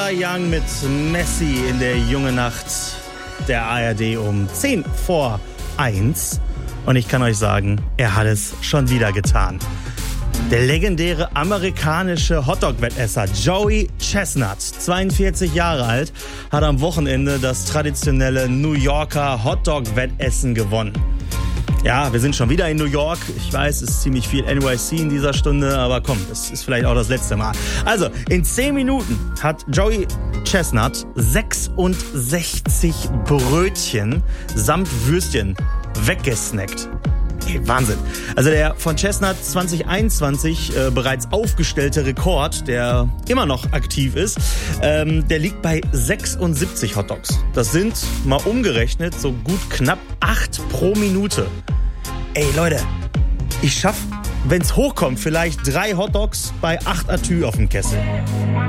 Forever Young mit Messi in der Junge Nacht der ARD um 1:10. Und ich kann euch sagen, er hat es schon wieder getan. Der legendäre amerikanische Hotdog-Wettesser Joey Chestnut, 42 Jahre alt, hat am Wochenende das traditionelle New Yorker Hotdog-Wettessen gewonnen. Ja, wir sind schon wieder in New York. Ich weiß, es ist ziemlich viel NYC in dieser Stunde, aber komm, das ist vielleicht auch das letzte Mal. Also, in 10 Minuten hat Joey Chestnut 66 Brötchen samt Würstchen weggesnackt. Hey, Wahnsinn. Also der von Chestnut 2021 bereits aufgestellte Rekord, der immer noch aktiv ist, der liegt bei 76 Hotdogs. Das sind, mal umgerechnet, so gut knapp 8 pro Minute. Ey Leute, ich schaff, wenn's hochkommt, vielleicht 3 Hotdogs bei 8 Atü auf dem Kessel.